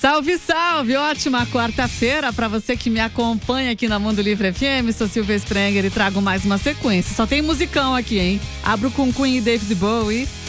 Salve, salve! Ótima quarta-feira para você que me acompanha aqui na Mundo Livre FM. Sou Silvia Sprenger e trago mais uma sequência. Só tem musicão aqui, hein? Abro com Queen e David Bowie,